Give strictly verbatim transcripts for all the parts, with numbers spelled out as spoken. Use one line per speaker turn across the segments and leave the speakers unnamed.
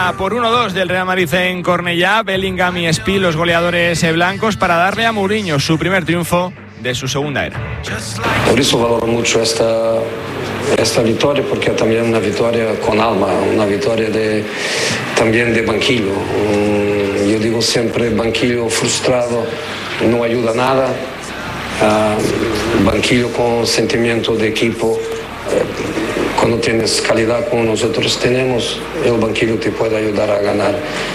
victoria por uno dos del Real Madrid en Cornellá. Bellingham y Espí, los goleadores blancos, para darle a Mourinho su primer triunfo de su segunda era.
Por eso valoro mucho esta, esta victoria, porque también una victoria con alma, una victoria de, también de banquillo. Yo digo siempre, banquillo frustrado no ayuda a nada. Uh, banquillo con sentimiento de equipo. Uh, cuando tienes calidad como nosotros tenemos, el banquillo te puede ayudar a ganar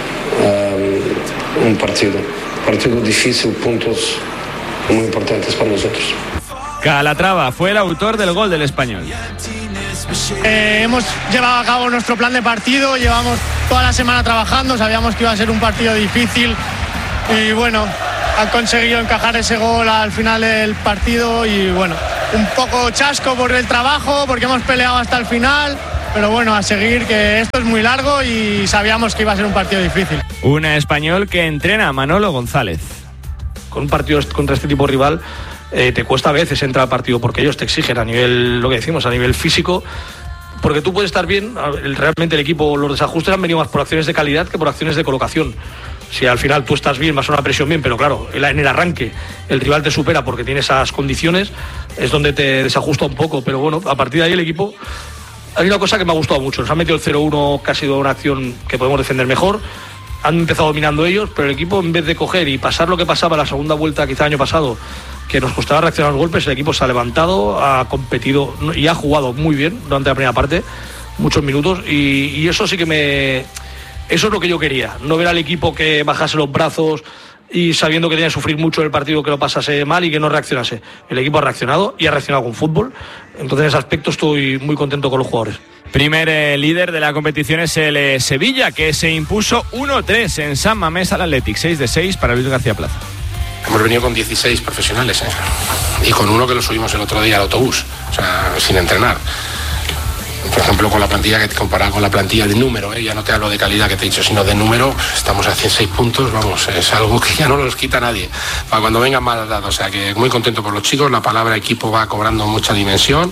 uh, un partido. Partido difícil, puntos muy importantes para nosotros.
Calatrava fue el autor del gol del Español.
Eh, hemos llevado a cabo nuestro plan de partido, llevamos toda la semana trabajando, sabíamos que iba a ser un partido difícil y bueno, han conseguido encajar ese gol al final del partido y bueno, un poco chasco por el trabajo, porque hemos peleado hasta el final, pero bueno, a seguir, que esto es muy largo y sabíamos que iba a ser un partido difícil.
Un español que entrena a Manolo González.
Con un partido contra este tipo de rival eh, te cuesta a veces entrar al partido, porque ellos te exigen a nivel, lo que decimos, a nivel físico, porque tú puedes estar bien, realmente el equipo, los desajustes han venido más por acciones de calidad que por acciones de colocación. Si al final tú estás bien, vas a una presión bien, pero claro, en el arranque el rival te supera porque tiene esas condiciones, es donde te desajusta un poco, pero bueno, a partir de ahí el equipo, hay una cosa que me ha gustado mucho, nos han metido el cero uno, que ha sido una acción que podemos defender mejor, han empezado dominando ellos, pero el equipo, en vez de coger y pasar lo que pasaba la segunda vuelta quizá el año pasado, que nos costaba reaccionar a los golpes, el equipo se ha levantado, ha competido y ha jugado muy bien durante la primera parte, muchos minutos, y, y eso sí que me... Eso es lo que yo quería, no ver al equipo que bajase los brazos y sabiendo que tenía que sufrir mucho el partido, que lo pasase mal y que no reaccionase. El equipo ha reaccionado y ha reaccionado con fútbol, entonces en ese aspecto estoy muy contento con los jugadores.
Primer eh, líder de la competición es el eh, Sevilla, que se impuso uno tres en San Mamés al Athletic, seis de seis para Luis García Plaza.
Hemos venido con dieciséis profesionales, ¿eh? Y con uno que lo subimos el otro día al autobús, o sea, sin entrenar. Por ejemplo, con la plantilla, que comparada con la plantilla de número, ¿eh? Ya no te hablo de calidad que te he dicho, sino de número, estamos a cien y seis puntos, vamos, es algo que ya no nos quita nadie, para cuando vengan más dados. O sea, que muy contento por los chicos, la palabra equipo va cobrando mucha dimensión,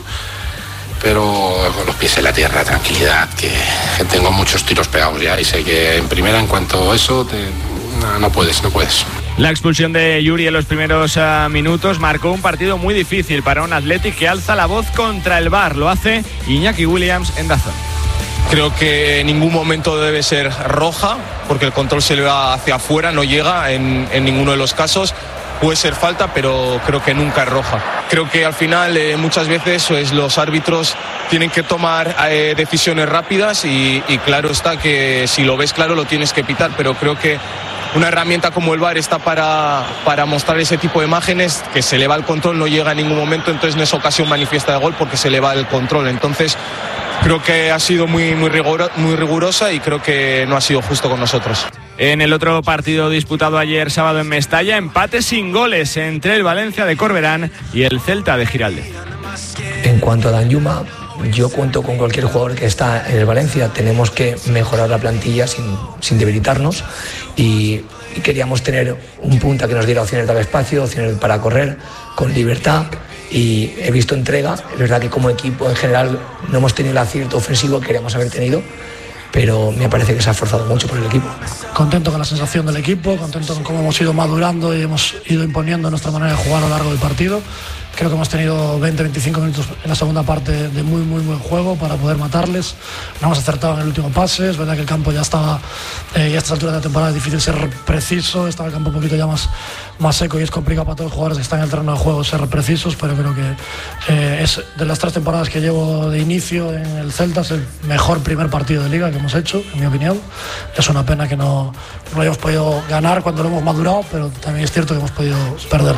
pero con los pies en la tierra, tranquilidad, que, que tengo muchos tiros pegados ya y sé que en primera, en cuanto a eso, te, no, no puedes, no puedes.
La expulsión de Yuri en los primeros uh, minutos marcó un partido muy difícil para un Athletic que alza la voz contra el V A R. Lo hace Iñaki Williams en Dazón.
Creo que en ningún momento debe ser roja, porque el control se le va hacia afuera, no llega en, en ninguno de los casos. Puede ser falta, pero creo que nunca es roja. Creo que al final eh, muchas veces pues, los árbitros tienen que tomar eh, decisiones rápidas y, y claro está que si lo ves claro lo tienes que pitar, pero creo que una herramienta como el V A R está para, para mostrar ese tipo de imágenes, que se le va el control, no llega en ningún momento, entonces en esa ocasión manifiesta de gol porque se le va el control. Entonces creo que ha sido muy, muy, rigor, muy rigurosa y creo que no ha sido justo con nosotros.
En el otro partido disputado ayer sábado en Mestalla, empate sin goles entre el Valencia de Corberán y el Celta de Giraldez.
En cuanto a Danjuma, yo cuento con cualquier jugador que está en el Valencia. Tenemos que mejorar la plantilla sin, sin debilitarnos y, y queríamos tener un punta que nos diera opciones de dar espacio, opciones para correr con libertad, y he visto entrega. Es verdad que como equipo en general no hemos tenido el acierto ofensivo que queríamos haber tenido, pero me parece que se ha esforzado mucho por el equipo.
Contento con la sensación del equipo, contento con cómo hemos ido madurando y hemos ido imponiendo nuestra manera de jugar a lo largo del partido. Creo que hemos tenido veinte a veinticinco minutos en la segunda parte de muy muy buen juego para poder matarles. No hemos acertado en el último pase, es verdad que el campo ya estaba, eh, y a estas alturas de la temporada es difícil ser preciso, estaba el campo un poquito ya más, más seco y es complicado para todos los jugadores que están en el terreno de juego ser precisos, pero creo que eh, es de las tres temporadas que llevo de inicio en el Celta, es el mejor primer partido de liga que hemos hecho, en mi opinión. Es una pena que no, no lo hayamos podido ganar cuando lo hemos madurado, pero también es cierto que hemos podido perderlo.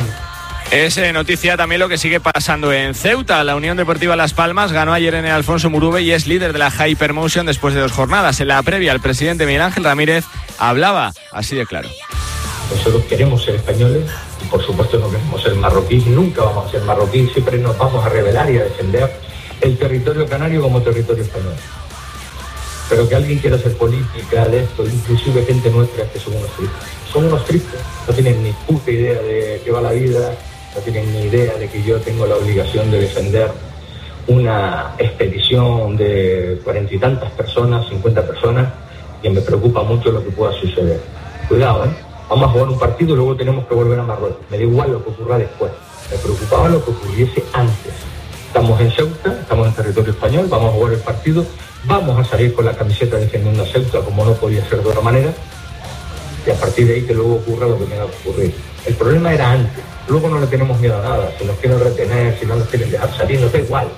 Es eh, noticia también lo que sigue pasando en Ceuta. La Unión Deportiva Las Palmas ganó ayer en el Alfonso Murube y es líder de la Hypermotion después de dos jornadas. En la previa, el presidente Miguel Ángel Ramírez hablaba así de claro.
Nosotros queremos ser españoles y por supuesto no queremos ser marroquíes, nunca vamos a ser marroquíes, siempre nos vamos a rebelar y a defender el territorio canario como territorio español. Pero que alguien quiera hacer política de esto, inclusive gente nuestra, que son unos tristes. Son unos tristes, no tienen ni puta idea de qué va la vida, no tienen ni idea de que yo tengo la obligación de defender una expedición de cuarenta y tantas personas, cincuenta personas, y me preocupa mucho lo que pueda suceder. Cuidado, ¿eh? Vamos a jugar un partido y luego tenemos que volver a Marruecos. Me da igual lo que ocurra después. Me preocupaba lo que ocurriese antes. Estamos en Ceuta, estamos en territorio español, vamos a jugar el partido, vamos a salir con la camiseta defendiendo a Ceuta como no podía ser de otra manera, y a partir de ahí que luego ocurra lo que tenga que ocurrir. El problema era antes, luego no le tenemos miedo a nada, si nos quieren retener, si no nos quieren dejar salir, no da igual,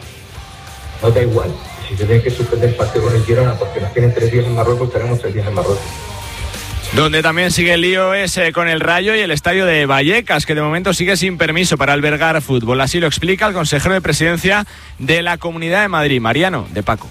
no da igual. Y si se tiene que suspender el partido con el Girona porque nos tienen tres días en Marruecos, tenemos tres días en Marruecos.
Donde también sigue el lío es eh, con el Rayo y el estadio de Vallecas, que de momento sigue sin permiso para albergar fútbol. Así lo explica el consejero de presidencia de la Comunidad de Madrid, Mariano de Paco.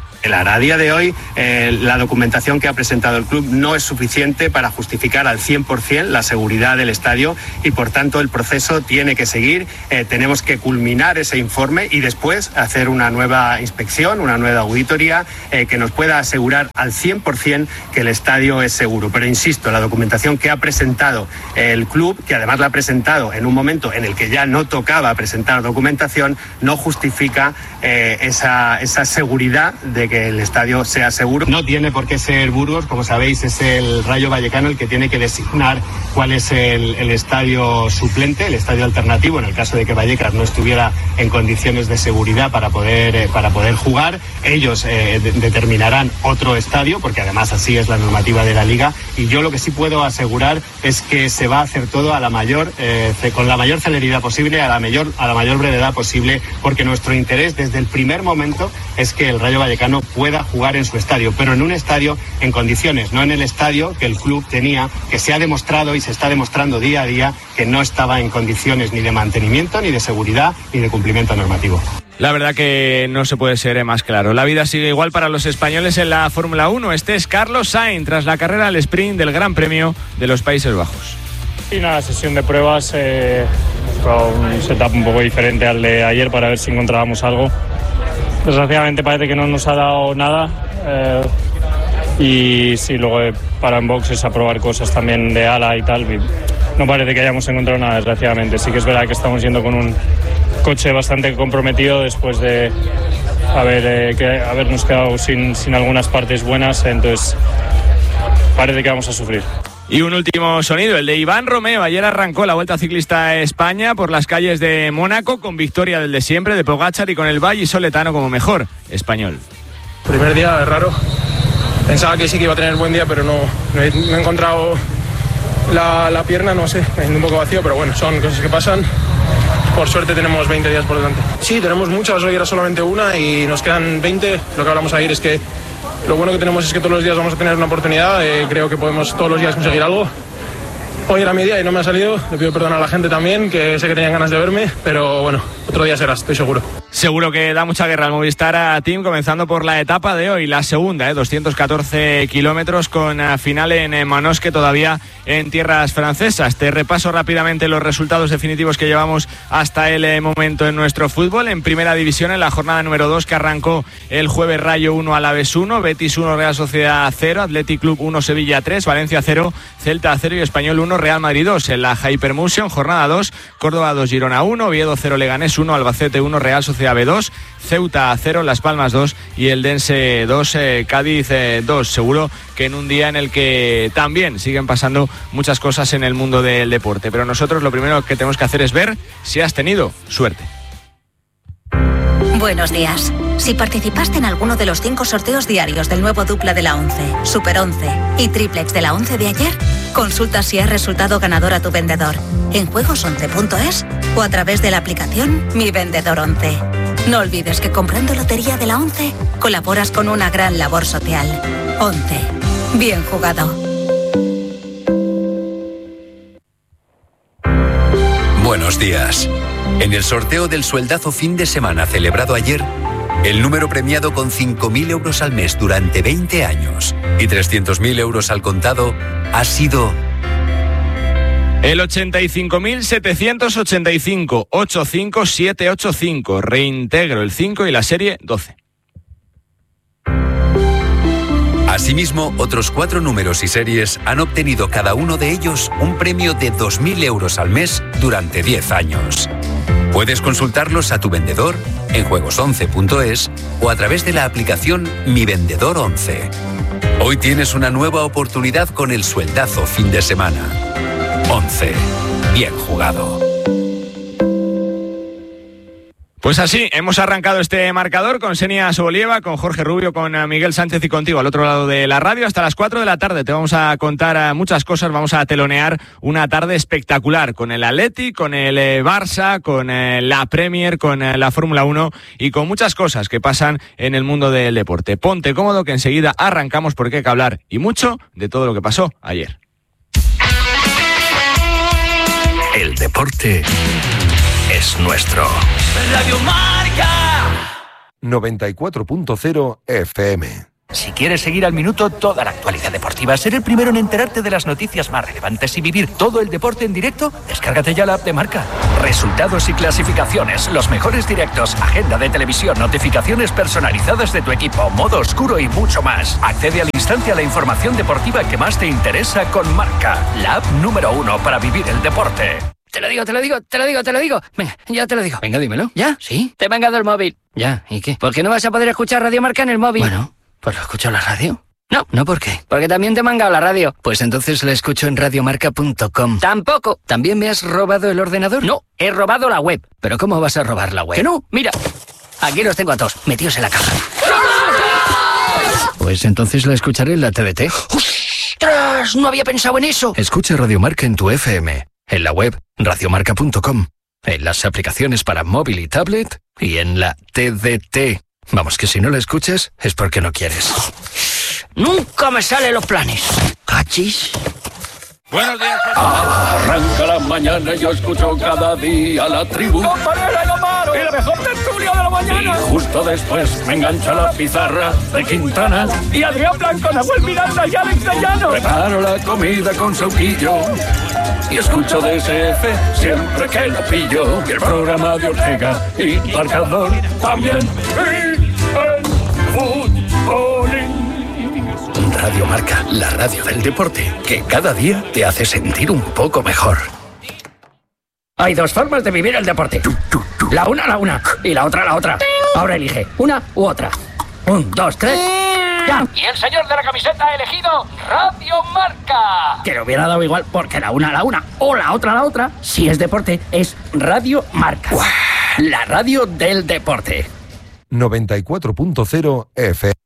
A día de hoy, eh, la documentación que ha presentado el club no es suficiente para justificar al cien por ciento la seguridad del estadio y, por tanto, el proceso tiene que seguir. Eh, tenemos que culminar ese informe y después hacer una nueva inspección, una nueva auditoría eh, que nos pueda asegurar al cien por ciento que el estadio es seguro. Pero, insisto, la documentación que ha presentado el club, que además la ha presentado en un momento en el que ya no tocaba presentar documentación, no justifica eh, esa, esa seguridad de que el estadio sea seguro. No tiene por qué ser Burgos, como sabéis es el Rayo Vallecano el que tiene que designar cuál es el, el estadio suplente, el estadio alternativo, en el caso de que Vallecas no estuviera en condiciones de seguridad para poder, eh, para poder jugar. Ellos eh, de, determinarán otro estadio, porque además así es la normativa de la Liga, y yo lo que sí puedo asegurar es que se va a hacer todo a la mayor, eh, con la mayor celeridad posible, a la mayor, a la mayor brevedad posible, porque nuestro interés desde el primer momento es que el Rayo Vallecano pueda jugar en su estadio, pero en un estadio en condiciones, no en el estadio que el club tenía, que se ha demostrado y se está demostrando día a día que no estaba en condiciones ni de mantenimiento, ni de seguridad, ni de cumplimiento normativo.
La verdad que no se puede ser más claro. La vida sigue igual para los españoles en la Fórmula uno. Este es Carlos Sainz tras la carrera al sprint del Gran Premio de los Países Bajos.
Y una sesión de pruebas eh, con un setup un poco diferente al de ayer para ver si encontrábamos algo. Desgraciadamente parece que no nos ha dado nada eh, y sí, luego he parado en boxes a probar cosas también de ala y tal. Y no parece que hayamos encontrado nada, desgraciadamente. Sí que es verdad que estamos yendo con un coche bastante comprometido después de haber, eh, que habernos quedado sin, sin algunas partes buenas, entonces parece que vamos a sufrir.
Y un último sonido, el de Iván Romeo. Ayer arrancó la Vuelta Ciclista a España por las calles de Mónaco con victoria del de siempre, de Pogačar, y con el vallisoletano como mejor español.
Primer día raro. Pensaba que sí que iba a tener buen día, pero no, no, he, no he encontrado la, la pierna, no sé, me un poco vacío, pero bueno, son cosas que pasan. Por suerte tenemos veinte días por delante. Sí, tenemos muchas, hoy era solamente una y nos quedan veinte. Lo que hablamos ayer es que lo bueno que tenemos es que todos los días vamos a tener una oportunidad. Eh, creo que podemos todos los días conseguir algo. Hoy era mi día y no me ha salido. Le pido perdón a la gente también, que sé que tenían ganas de verme, pero bueno, otro día será, estoy seguro.
Seguro que da mucha guerra al Movistar a Team, comenzando por la etapa de hoy, la segunda, ¿eh? doscientos catorce kilómetros con final en Manosque, todavía en tierras francesas. Te repaso rápidamente los resultados definitivos que llevamos hasta el momento en nuestro fútbol. En primera división, en la jornada número dos, que arrancó el jueves, Rayo uno, Alavés uno, Betis uno, Real Sociedad cero, Athletic Club uno, Sevilla tres, Valencia cero, Celta cero y Español uno, Real Madrid dos. En la Hypermotion, jornada dos, Córdoba dos, Girona uno, Oviedo cero, Leganés uno, Albacete uno, Real Sociedad B dos, Ceuta cero, Las Palmas dos y el Dense dos, eh, Cádiz eh, dos. Seguro que en un día en el que también siguen pasando muchas cosas en el mundo del deporte, pero nosotros lo primero que tenemos que hacer es ver si has tenido suerte.
Buenos días. Si participaste en alguno de los cinco sorteos diarios del nuevo dupla de la once, Super once y triplex de la once de ayer, consulta si has resultado ganador a tu vendedor en juegos once punto es o a través de la aplicación Mi Vendedor once. No olvides que comprando lotería de la once colaboras con una gran labor social. once. Bien jugado.
Buenos días. En el sorteo del sueldazo fin de semana celebrado ayer, el número premiado con cinco mil euros al mes durante veinte años y trescientos mil euros al contado ha sido...
El ochenta y cinco mil setecientos ochenta y cinco, ochenta y cinco mil setecientos ochenta y cinco, reintegro el cinco y la serie doce.
Asimismo, otros cuatro números y series han obtenido cada uno de ellos un premio de dos mil euros al mes durante diez años. Puedes consultarlos a tu vendedor en juegos once punto es o a través de la aplicación Mi Vendedor once. Hoy tienes una nueva oportunidad con el sueldazo fin de semana. once. Bien jugado.
Pues así, hemos arrancado este marcador con Xenia Sobolieva, con Jorge Rubio, con Miguel Sánchez y contigo al otro lado de la radio. Hasta las cuatro de la tarde te vamos a contar muchas cosas, vamos a telonear una tarde espectacular con el Atleti, con el Barça, con la Premier, con la Fórmula uno y con muchas cosas que pasan en el mundo del deporte. Ponte cómodo que enseguida arrancamos porque hay que hablar y mucho de todo lo que pasó ayer.
El deporte es nuestro.
Radio Marca
noventa y cuatro punto cero F M.
Si quieres seguir al minuto toda la actualidad deportiva, ser el primero en enterarte de las noticias más relevantes y vivir todo el deporte en directo, descárgate ya la app de Marca. Resultados y clasificaciones, los mejores directos, agenda de televisión, notificaciones personalizadas de tu equipo, modo oscuro y mucho más. Accede al instante a la información deportiva que más te interesa con Marca, la app número uno para vivir el deporte.
Te lo digo, te lo digo, te lo digo, te lo digo. Venga, ya te lo digo. Venga, dímelo. ¿Ya? ¿Sí? Te he mangado el móvil. Ya, ¿y qué? ¿Por qué no vas a poder escuchar Radio Marca en el móvil? Bueno, pues lo escucho en la radio. No. ¿No por qué? Porque también te he mangado la radio. Pues entonces la escucho en radiomarca punto com. Tampoco. ¿También me has robado el ordenador? No, he robado la web. ¿Pero cómo vas a robar la web? Que no, mira. Aquí los tengo a todos, metidos en la caja. Pues entonces la escucharé en la T D T. ¡Ostras! No había pensado en eso.
Escucha Radio Marca en tu F M. En la web radiomarca punto com, en las aplicaciones para móvil y tablet y en la T D T. Vamos, que si no la escuchas es porque no quieres.
Nunca me salen los planes. ¿Cachis?
Buenos días.
Arranca la mañana y yo escucho cada día la tribu.
¡Compañera y Amaro! ¡Y la mejor tertulia de la mañana!
Y justo después me engancha la pizarra de Quintana.
Y Adrián Blanco, Nahuel Miranda y Alex de Llano.
Preparo la comida con sauquillo y escucho D S F siempre que lo pillo. Y el programa de Ortega y Marcador también. Y el futbolín.
Radio Marca, la radio del deporte, que cada día te hace sentir un poco mejor.
Hay dos formas de vivir el deporte. La una, la una, y la otra, la otra. Ahora elige, una u otra. Un, dos, tres, ya.
Y el señor de la camiseta ha elegido Radio Marca.
Que le hubiera dado igual, porque la una, la una, o la otra, la otra, si es deporte, es Radio Marca. ¡Uah! La radio del deporte.
noventa y cuatro punto cero F M.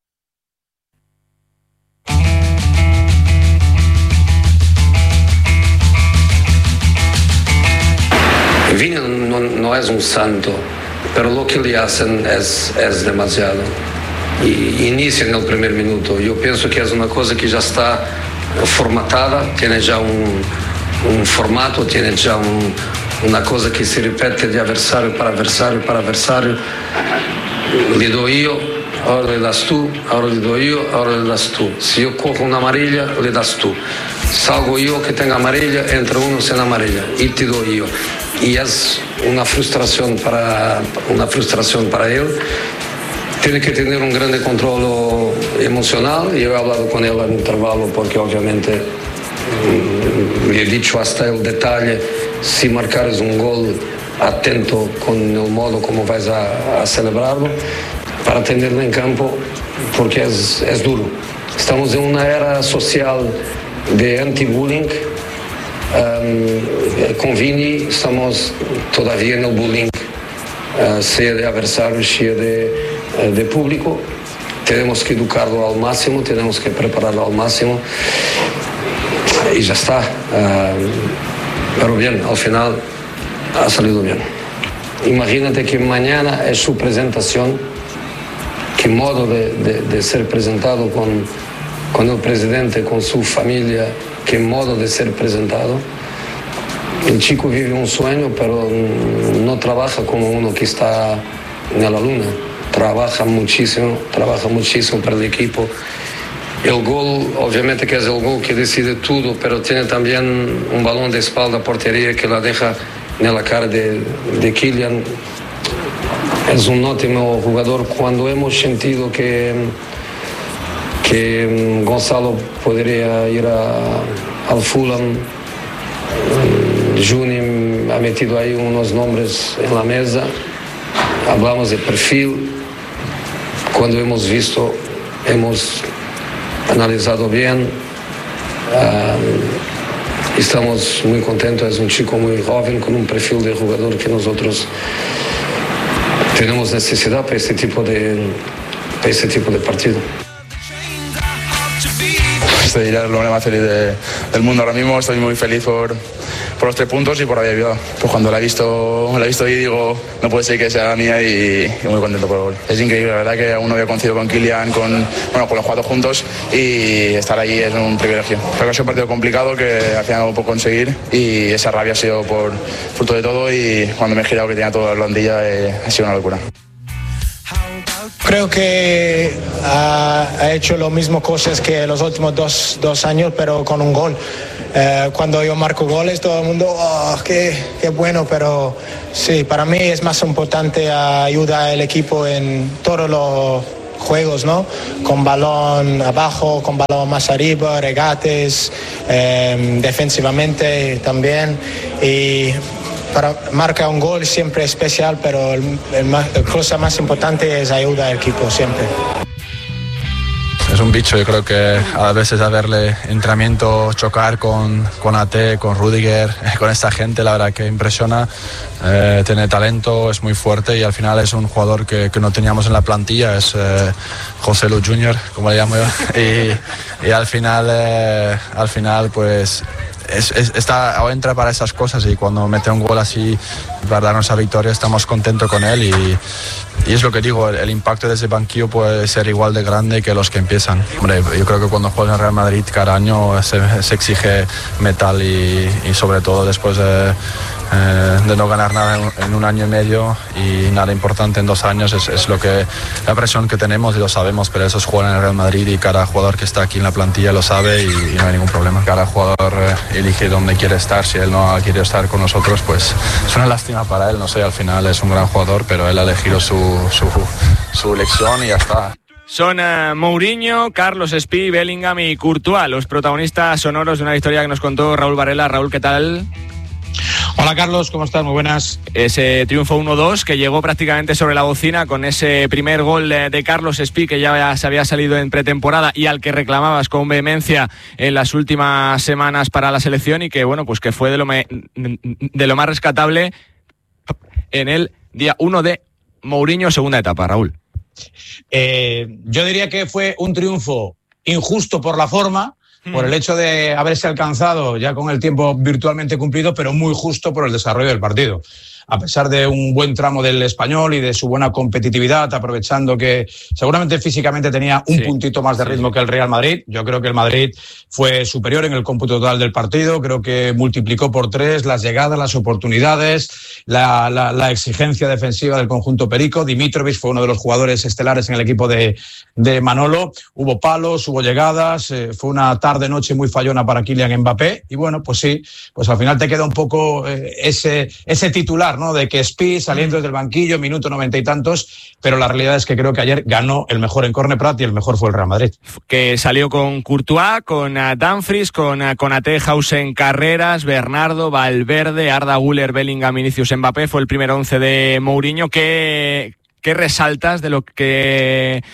Vini no, no es un santo, pero lo que le hacen es, es demasiado. Y inicia en el primer minuto. Yo pienso que es una cosa que ya está formatada, tiene ya un, un formato, tiene ya un, una cosa que se repite de adversario para adversario para adversario. Le doy yo, ahora le das tú, ahora le doy yo, ahora le das tú. Si yo cojo una amarilla, le das tú. Salgo yo que tenga amarilla, entra uno sin amarilla y te doy yo. Y es una frustración para, una frustración para él. Tiene que tener un gran control emocional. Yo he hablado con él en intervalo porque obviamente le he dicho hasta el detalle, si marcares un gol, atento con el modo como vais a, a celebrarlo, para tenerlo en campo, porque es, es duro. Estamos en una era social de anti-bullying. Um, con Vini estamos todavía en el bullying, uh, sea de adversarios, sea de, uh, de público. Tenemos que educarlo al máximo, tenemos que prepararlo al máximo y ya está. Uh, pero bien, al final ha salido bien. Imagínate que mañana es su presentación, qué modo de, de, de ser presentado con, con el presidente, con su familia, qué modo de ser presentado. El chico vive un sueño, pero no trabaja como uno que está en la luna. Trabaja muchísimo, trabaja muchísimo para el equipo. El gol, obviamente que es el gol que decide todo, pero tiene también un balón de espalda a portería que la deja en la cara de, de Kylian. Es un ótimo jugador. Cuando hemos sentido que, que Gonzalo podría ir a, al Fulham, Juni ha metido ahí unos nombres en la mesa, hablamos de perfil. Cuando hemos visto, hemos analizado bien. Uh, estamos muy contentos, es un chico muy joven con un perfil de jugador que nosotros tenemos necesidad para este tipo de, para este tipo de partido.
Este día es lo más feliz de, del mundo ahora mismo. Estoy muy feliz por, por los tres puntos y por haber ayudado. Pues cuando la he visto, la he visto y digo, no puede ser que sea la mía, y, y muy contento por el gol. Es increíble, la verdad, que aún no había coincidido con Kylian, con, bueno, con los cuatro juntos, y estar allí es un privilegio. Creo que ha sido un partido complicado que al final no puedo conseguir, y esa rabia ha sido por fruto de todo, y cuando me he girado que tenía toda la blandilla eh, ha sido una locura.
Creo que ha, ha hecho lo mismo cosas que los últimos dos, dos años, pero con un gol. Eh, cuando yo marco goles, todo el mundo, oh, qué, qué bueno, pero sí, para mí es más importante ayudar al equipo en todos los juegos, ¿no? Con balón abajo, con balón más arriba, regates, eh, defensivamente también. Y para marcar un gol siempre es especial, pero el, el más, la cosa más importante es ayudar al equipo siempre.
Es un bicho, yo creo que a veces a verle entrenamiento, chocar con, con A T, con Rudiger, con esta gente, la verdad que impresiona. Eh, tiene talento, es muy fuerte, y al final es un jugador que, que no teníamos en la plantilla, es eh, José Lu junior, como le llamo yo, y, y al final, eh, al final pues es, es, está, entra para esas cosas, y cuando mete un gol así para darnos esa victoria estamos contentos con él, y, y es lo que digo, el, el impacto de ese banquillo puede ser igual de grande que los que empiezan. Hombre, yo creo que cuando juega en Real Madrid cada año se, se exige metal, y, y sobre todo después de, eh, de no ganar nada en, en un año y medio y nada importante en dos años, es, es lo que la presión que tenemos, y lo sabemos, pero esos juegan en el Real Madrid y cada jugador que está aquí en la plantilla lo sabe, y, y no hay ningún problema. Cada jugador eh, elige dónde quiere estar. Si él no ha querido estar con nosotros, pues es una lástima para él, no sé, al final es un gran jugador, pero él ha elegido su, su, su elección y ya está.
Son uh, Mourinho, Carlos Espí, Bellingham y Courtois, los protagonistas sonoros de una historia que nos contó Raúl Varela. Raúl, ¿qué tal?
Hola Carlos, ¿cómo estás? Muy buenas.
Ese triunfo uno dos que llegó prácticamente sobre la bocina con ese primer gol de Carlos Espí, que ya se había salido en pretemporada y al que reclamabas con vehemencia en las últimas semanas para la selección, y que bueno, pues que fue de lo, me, de lo más rescatable en el día uno de Mourinho, segunda etapa. Raúl.
Eh, yo diría que fue un triunfo injusto por la forma, por el hecho de haberse alcanzado ya con el tiempo virtualmente cumplido, pero muy justo por el desarrollo del partido. A pesar de un buen tramo del Español y de su buena competitividad, aprovechando que seguramente físicamente tenía un sí, puntito más de ritmo sí. que el Real Madrid. Yo creo que el Madrid fue superior en el cómputo total del partido. Creo que multiplicó por tres las llegadas, las oportunidades, la, la, la exigencia defensiva del conjunto perico. Dimitrovic fue uno de los jugadores estelares en el equipo de, de Manolo. Hubo palos, hubo llegadas. Eh, fue una tarde-noche muy fallona para Kylian Mbappé. Y bueno, pues sí, pues al final te queda un poco eh, ese, ese titular, ¿no? De que Espí saliendo desde el banquillo, minuto noventa y tantos, pero la realidad es que creo que ayer ganó el mejor en Corne Prat y el mejor fue el Real Madrid.
Que salió con Courtois, con uh, Dumfries, con uh, Konaté, Hausen, Carreras, Bernardo, Valverde, Arda Güler, Bellingham, Vinicius, Mbappé. Fue el primer once de Mourinho. ¿Qué, qué resaltas de lo que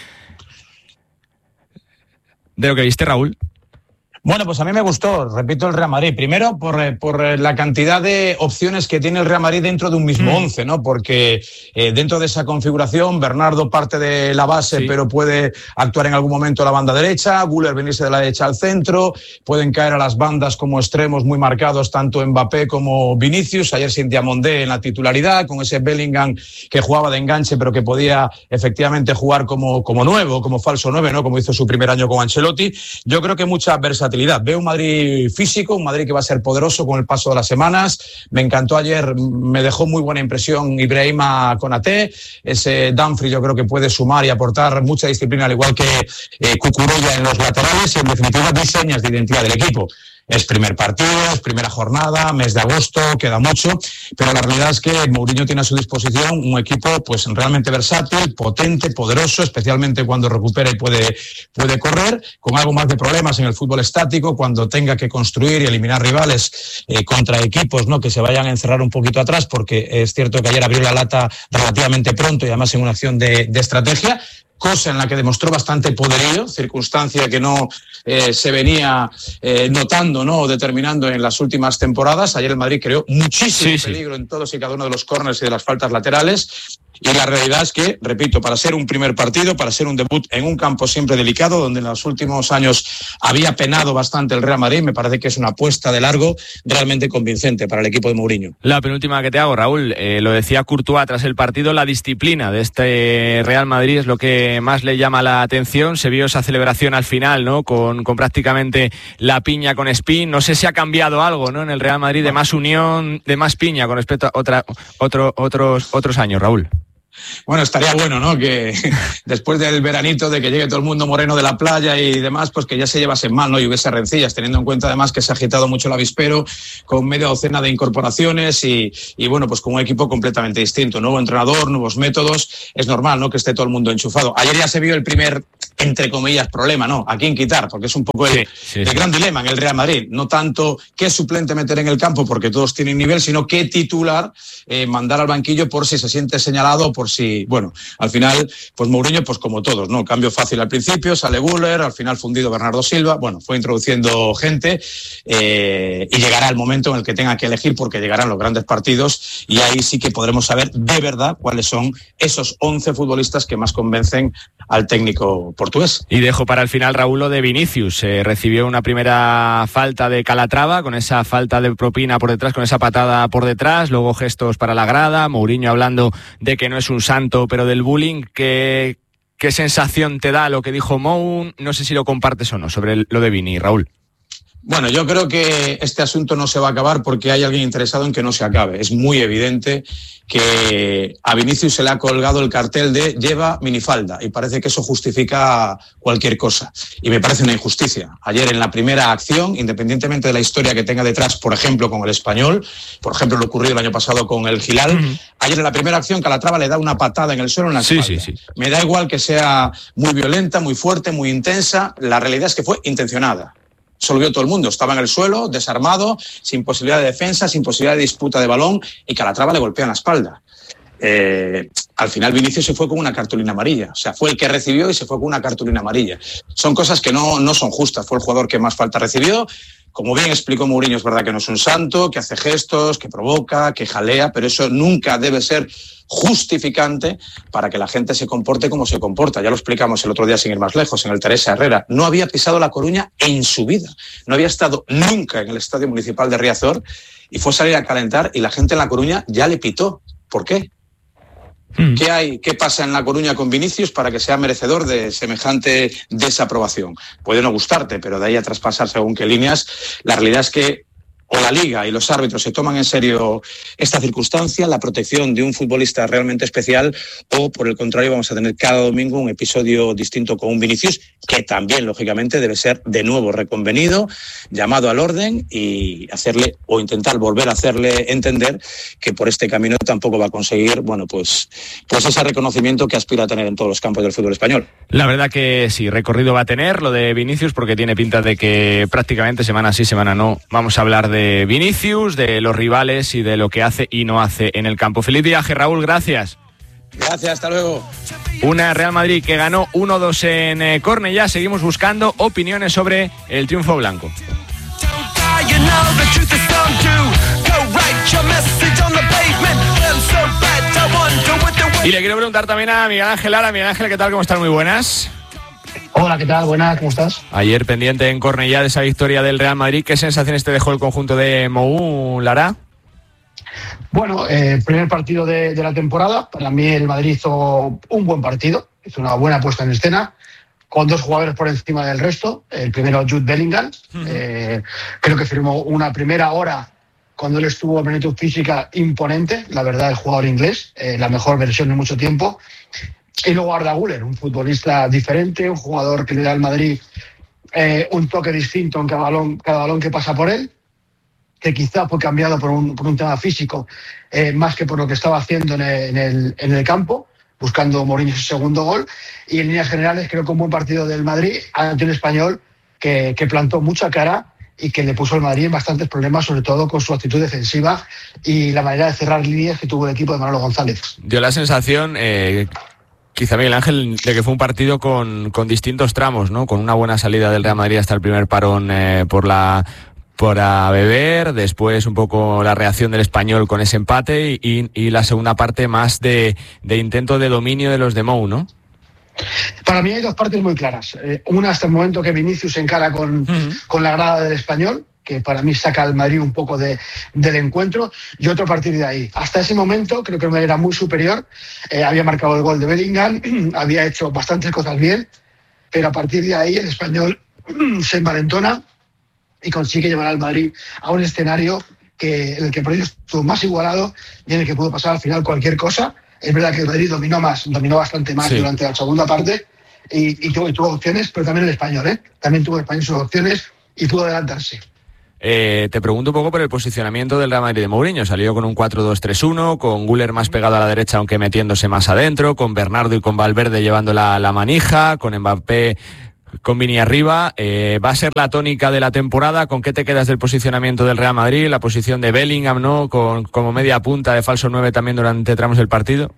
de lo que viste, Raúl?
Bueno, pues a mí me gustó, repito, el Real Madrid. Primero, por, por la cantidad de opciones que tiene el Real Madrid dentro de un mismo mm. once, ¿no? Porque eh, dentro de esa configuración, Bernardo parte de la base, sí. pero puede actuar en algún momento a la banda derecha, Güler venirse de la derecha al centro, pueden caer a las bandas como extremos muy marcados, tanto Mbappé como Vinicius. Ayer sin Diamondé en la titularidad, con ese Bellingham que jugaba de enganche, pero que podía efectivamente jugar como, como nuevo, como falso nueve, ¿no? Como hizo su primer año con Ancelotti. Yo creo que mucha versatilidad. Veo un Madrid físico, un Madrid que va a ser poderoso con el paso de las semanas. Me encantó ayer, me dejó muy buena impresión Ibrahima Konaté. Ese Dumfries yo creo que puede sumar y aportar mucha disciplina, al igual que eh, Cucurella en los laterales, y en definitiva diseñas de identidad del equipo. Es primer partido, es primera jornada, mes de agosto, queda mucho, pero la realidad es que Mourinho tiene a su disposición un equipo pues realmente versátil, potente, poderoso, especialmente cuando recupera y puede, puede correr, con algo más de problemas en el fútbol estático, cuando tenga que construir y eliminar rivales eh, contra equipos, ¿no? Que se vayan a encerrar un poquito atrás, porque es cierto que ayer abrió la lata relativamente pronto y además en una acción de, de estrategia. cosa en la que demostró bastante poderío, circunstancia que no eh, se venía eh, notando, ¿no?, o determinando en las últimas temporadas. Ayer el Madrid creó muchísimo sí, peligro sí. en todos y cada uno de los córners y de las faltas laterales. Y la realidad es que, repito, para ser un primer partido, para ser un debut en un campo siempre delicado, donde en los últimos años había penado bastante el Real Madrid, me parece que es una apuesta de largo realmente convincente para el equipo de Mourinho.
La penúltima que te hago, Raúl, eh, lo decía Courtois tras el partido, la disciplina de este Real Madrid es lo que más le llama la atención. Se vio esa celebración al final, ¿no?, con, con prácticamente la piña con Spin. No sé si ha cambiado algo, ¿no?, en el Real Madrid, de más unión, de más piña con respecto a otra, otro, otros, otros años, Raúl.
Bueno, estaría bueno, ¿no?, que después del veranito, de que llegue todo el mundo moreno de la playa y demás, pues que ya se llevasen mal, ¿no?, y hubiese rencillas, teniendo en cuenta además que se ha agitado mucho el avispero con media docena de incorporaciones y, y bueno, pues con un equipo completamente distinto, nuevo entrenador, nuevos métodos. Es normal, ¿no?, que esté todo el mundo enchufado. Ayer ya se vio el primer, entre comillas, problema, ¿no?, a quién quitar, porque es un poco el, sí, sí, el sí. gran dilema en el Real Madrid. No tanto qué suplente meter en el campo, porque todos tienen nivel, sino qué titular eh, mandar al banquillo por si se siente señalado, por si, bueno, al final, pues Mourinho, pues como todos, ¿no? Cambio fácil al principio, sale Güler, al final fundido Bernardo Silva, bueno, fue introduciendo gente eh, y llegará el momento en el que tenga que elegir, porque llegarán los grandes partidos y ahí sí que podremos saber de verdad cuáles son esos once futbolistas que más convencen al técnico portugués.
Y dejo para el final, Raúl, lo de Vinicius. Eh, recibió una primera falta de Calatrava, con esa falta de propina por detrás, con esa patada por detrás, luego gestos para la grada, Mourinho hablando de que no es un santo, pero del bullying. ¿Qué, qué sensación te da lo que dijo Mou? No sé si lo compartes o no, sobre el, lo de Vini, Raúl.
Bueno, yo creo que este asunto no se va a acabar porque hay alguien interesado en que no se acabe. Es muy evidente que a Vinicius se le ha colgado el cartel de lleva minifalda y parece que eso justifica cualquier cosa. Y me parece una injusticia. Ayer en la primera acción, independientemente de la historia que tenga detrás, por ejemplo, con el Español, por ejemplo, lo ocurrido el año pasado con el Gilal, uh-huh. ayer en la primera acción Calatrava le da una patada en el suelo en la espalda. Sí, sí, sí. Me da igual que sea muy violenta, muy fuerte, muy intensa. La realidad es que fue intencionada. Se lo vio todo el mundo, estaba en el suelo, desarmado, sin posibilidad de defensa, sin posibilidad de disputa de balón, y Calatrava le golpea en la espalda. Eh, al final Vinicius se fue con una cartulina amarilla, o sea, fue el que recibió y se fue con una cartulina amarilla. Son cosas que no, no son justas, fue el jugador que más falta recibió. Como bien explicó Mourinho, es verdad que no es un santo, que hace gestos, que provoca, que jalea, pero eso nunca debe ser justificante para que la gente se comporte como se comporta. Ya lo explicamos el otro día sin ir más lejos, en el Teresa Herrera. No había pisado La Coruña en su vida, no había estado nunca en el Estadio Municipal de Riazor y fue salir a calentar y la gente en La Coruña ya le pitó. ¿Por qué? ¿Qué hay, qué pasa en La Coruña con Vinicius para que sea merecedor de semejante desaprobación? Puede no gustarte, pero de ahí a traspasar según qué líneas, la realidad es que o la Liga y los árbitros se toman en serio esta circunstancia, la protección de un futbolista realmente especial, o por el contrario vamos a tener cada domingo un episodio distinto con un Vinicius que también lógicamente debe ser de nuevo reconvenido, llamado al orden y hacerle o intentar volver a hacerle entender que por este camino tampoco va a conseguir, bueno, pues, pues ese reconocimiento que aspira a tener en todos los campos del fútbol español.
La verdad que sí, recorrido va a tener lo de Vinicius porque tiene pinta de que prácticamente semana sí, semana no vamos a hablar de de Vinicius, de los rivales y de lo que hace y no hace en el campo. Feliz viaje, Raúl, gracias.
Gracias, hasta luego.
Una Real Madrid que ganó uno dos en eh, Cornellá. Seguimos buscando opiniones sobre el triunfo blanco. Y le quiero preguntar también a Miguel Ángel Lara. Miguel Ángel, ¿qué tal? ¿Cómo están? Muy buenas.
Hola, ¿qué tal? Buenas, ¿cómo estás?
Ayer pendiente en Cornellá de esa victoria del Real Madrid. ¿Qué sensaciones te dejó el conjunto de Mou, Lara?
Bueno, eh, primer partido de, de la temporada. Para mí el Madrid hizo un buen partido, hizo una buena puesta en escena, con dos jugadores por encima del resto. El primero, Jude Bellingham. Uh-huh. Eh, creo que firmó una primera hora cuando él estuvo en plenitud física imponente. La verdad, el jugador inglés, eh, la mejor versión en mucho tiempo. Y luego Arda Güler, un futbolista diferente, un jugador que le da al Madrid eh, un toque distinto en cada balón, cada balón que pasa por él, que quizá fue cambiado por un, por un tema físico, eh, más que por lo que estaba haciendo en el, en el, en el campo, buscando Mourinho su segundo gol. Y en líneas generales creo que un buen partido del Madrid ante un Español que, que plantó mucha cara y que le puso al Madrid en bastantes problemas, sobre todo con su actitud defensiva y la manera de cerrar líneas que tuvo el equipo de Manolo González.
Dio la sensación... Eh... Quizá, Miguel Ángel, de que fue un partido con, con distintos tramos, ¿no? Con una buena salida del Real Madrid hasta el primer parón eh, por la por a beber, después un poco la reacción del Español con ese empate y, y la segunda parte más de, de intento de dominio de los de Mou, ¿no?
Para mí hay dos partes muy claras. Eh, una hasta el momento que Vinicius se encara con, uh-huh. con la grada del Español, que para mí saca al Madrid un poco de, del encuentro, y otro a partir de ahí. Hasta ese momento creo que el Madrid era muy superior, eh, había marcado el gol de Bellingham, había hecho bastantes cosas bien, pero a partir de ahí el Español se envalentona y consigue llevar al Madrid a un escenario que, en el que el partido estuvo más igualado y en el que pudo pasar al final cualquier cosa. Es verdad que el Madrid dominó más, dominó bastante más sí. durante la segunda parte y, y, tuvo, y tuvo opciones, pero también el Español, ¿eh? También tuvo el Español sus opciones y pudo adelantarse.
Eh, te pregunto un poco por el posicionamiento del Real Madrid de Mourinho. Salió con un cuatro dos tres uno, con Güler más pegado a la derecha aunque metiéndose más adentro, con Bernardo y con Valverde llevando la, la manija, con Mbappé, con Vini arriba. Eh, ¿Va a ser la tónica de la temporada? ¿Con qué te quedas del posicionamiento del Real Madrid? La posición de Bellingham, ¿no? Con, como media punta de falso nueve también durante tramos del partido.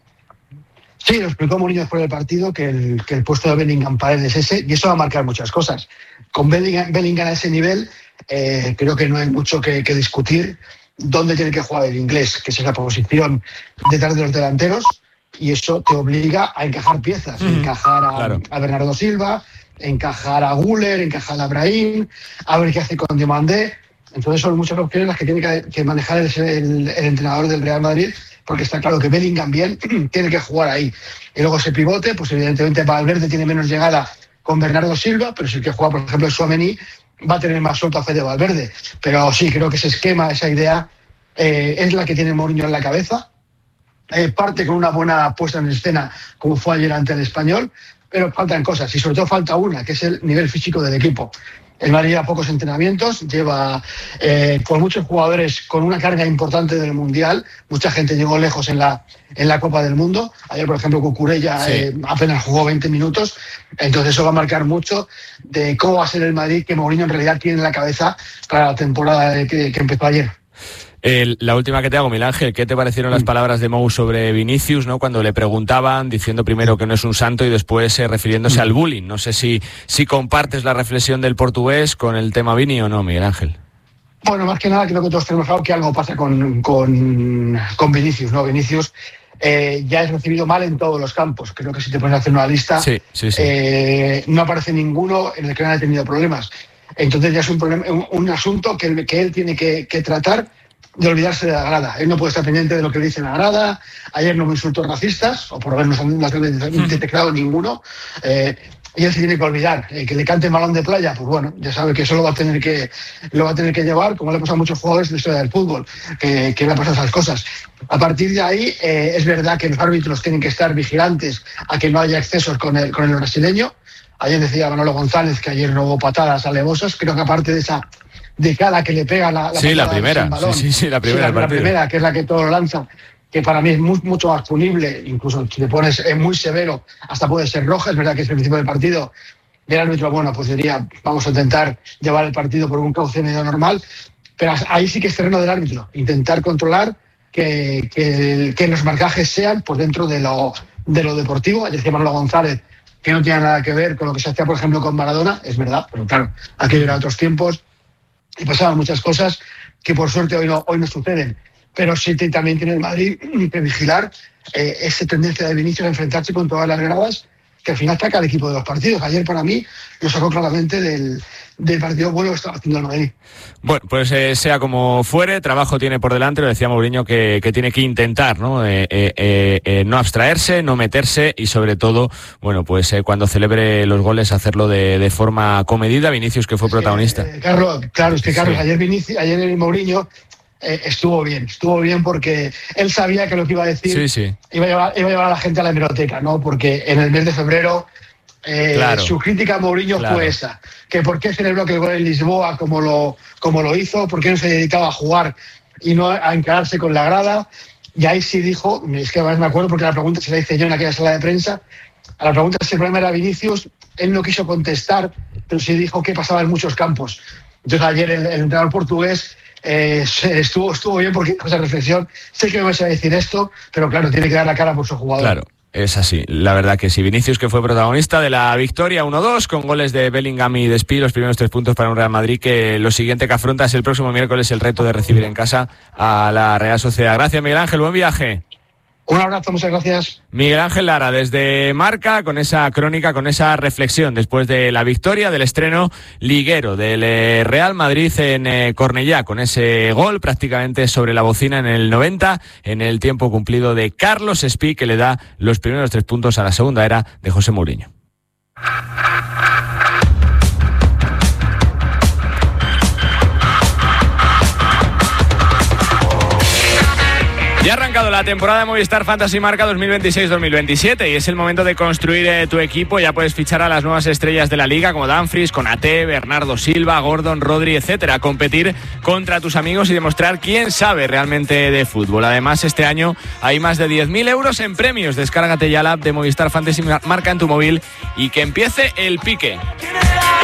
Sí, lo explicó Mourinho después del partido, que el, que el puesto de Bellingham para él es ese, y eso va a marcar muchas cosas. Con Bellingham, Bellingham a ese nivel, eh, creo que no hay mucho que, que discutir dónde tiene que jugar el inglés, que es la posición detrás de los delanteros, y eso te obliga a encajar piezas, mm, encajar a, claro. a Bernardo Silva, encajar a Güler, encajar a Brahim, a ver qué hace con Diomandé. Entonces son muchas opciones las que tiene que, que manejar el, el, el entrenador del Real Madrid, porque está claro que Bellingham bien tiene que jugar ahí. Y luego ese pivote, pues evidentemente Valverde tiene menos llegada con Bernardo Silva, pero si el que juega, por ejemplo, el Tchouaméni va a tener más suelto a Fede Valverde. Pero sí, creo que ese esquema, esa idea, eh, es la que tiene Mourinho en la cabeza. Eh, parte con una buena puesta en escena, como fue ayer ante el Español, pero faltan cosas, y sobre todo falta una, que es el nivel físico del equipo. El Madrid lleva pocos entrenamientos, lleva eh, con muchos jugadores con una carga importante del Mundial. Mucha gente llegó lejos en la, en la Copa del Mundo. Ayer, por ejemplo, Cucurella sí. eh, apenas jugó veinte minutos. Entonces eso va a marcar mucho de cómo va a ser el Madrid que Mourinho en realidad tiene en la cabeza para la temporada que, que empezó ayer.
El, la última que te hago, Miguel Ángel, ¿qué te parecieron las palabras de Mou sobre Vinicius, ¿no? Cuando le preguntaban, diciendo primero que no es un santo y después eh, refiriéndose mm. al bullying? No sé si, si compartes la reflexión del portugués con el tema Vini o no, Miguel Ángel.
Bueno, más que nada creo que todos tenemos claro que algo pasa con, con, con Vinicius, ¿no? Vinicius eh, ya es recibido mal en todos los campos. Creo que si te pones a hacer una lista,
sí, sí, sí.
Eh, no aparece ninguno en el que no haya tenido problemas. Entonces ya es un, problema, un, un asunto que, que él tiene que, que tratar de olvidarse de la grada. Él no puede estar pendiente de lo que dice la grada. Ayer no me insultó racistas, o por lo menos no han detectado ninguno. Eh, y él se tiene que olvidar. Eh, que le cante balón de playa, pues bueno, ya sabe que eso lo va a tener que, lo va a tener que llevar, como le ha pasado a muchos jugadores de la historia del fútbol, que, que le ha pasado esas cosas. A partir de ahí, eh, es verdad que los árbitros tienen que estar vigilantes a que no haya excesos con el, con el brasileño. Ayer decía Manolo González que ayer robó patadas alevosas. Creo que aparte de esa de cada que le pega la, la
sí, la primera, balón, sí, sí, sí, la primera,
sí, la, la primera, que es la que todo lo lanza, que para mí es muy, mucho más punible, incluso si le pones es muy severo, hasta puede ser roja. Es verdad que es el principio del partido, y el árbitro, bueno, pues diría, vamos a intentar llevar el partido por un cauce medio normal, pero ahí sí que es terreno del árbitro, intentar controlar que, que, que los marcajes sean pues dentro de lo, de lo deportivo. Ayer decía Manolo González que no tiene nada que ver con lo que se hacía, por ejemplo, con Maradona, es verdad, pero claro, aquello era otros tiempos, y pasaban muchas cosas que por suerte hoy no, hoy no suceden. Pero sí te, también tiene el Madrid que vigilar eh, esa tendencia de Vinicius a enfrentarse con todas las gradas, que al final saca al equipo de los partidos. Ayer para mí lo sacó claramente del, del partido bueno que estaba haciendo el Madrid.
Bueno, pues eh, sea como fuere, trabajo tiene por delante. Lo decía Mourinho que, que tiene que intentar, ¿no? Eh, eh, eh, no abstraerse, no meterse y sobre todo, bueno, pues eh, cuando celebre los goles hacerlo de, de forma comedida. Vinicius, que fue protagonista.
Eh, Carlos, claro, es que Carlos, sí. ayer Vinicius, ayer el Mourinho Eh, estuvo bien, estuvo bien porque él sabía que lo que iba a decir
sí, sí.
Iba, a llevar, iba a llevar a la gente a la hemeroteca, ¿no? Porque en el mes de febrero eh, claro. su crítica a Mourinho claro. fue esa, que por qué celebró que el gol en Lisboa como lo, como lo hizo, por qué no se dedicaba a jugar y no a encararse con la grada. Y ahí sí dijo, es que además me acuerdo porque la pregunta se la hice yo en aquella sala de prensa, a la pregunta si el problema era Vinicius, él no quiso contestar, pero sí dijo que pasaba en muchos campos. Entonces ayer el, el entrenador portugués Eh, estuvo, estuvo bien porque esa reflexión, sé que me vas a decir esto, pero claro, tiene que dar la cara por su jugador.
Claro. Es así, la verdad que sí. Vinicius, que fue protagonista de la victoria uno dos con goles de Bellingham y Despí, los primeros tres puntos para un Real Madrid que lo siguiente que afronta es el próximo miércoles el reto de recibir en casa a la Real Sociedad. Gracias, Miguel Ángel, buen viaje.
Un abrazo, muchas gracias.
Miguel Ángel Lara desde Marca con esa crónica, con esa reflexión después de la victoria, del estreno liguero del Real Madrid en Cornellá, con ese gol prácticamente sobre la bocina en el noventa, en el tiempo cumplido de Carlos Espí, que le da los primeros tres puntos a la segunda era de José Mourinho. Ya ha arrancado la temporada de Movistar Fantasy Marca dos mil veintiséis dos mil veintisiete y es el momento de construir eh, tu equipo. Ya puedes fichar a las nuevas estrellas de la liga como Dumfries, Konaté, Bernardo Silva, Gordon, Rodri, etcétera. Competir contra tus amigos y demostrar quién sabe realmente de fútbol. Además, este año hay más de diez mil euros en premios. Descárgate ya la app de Movistar Fantasy Marca en tu móvil y que empiece el pique.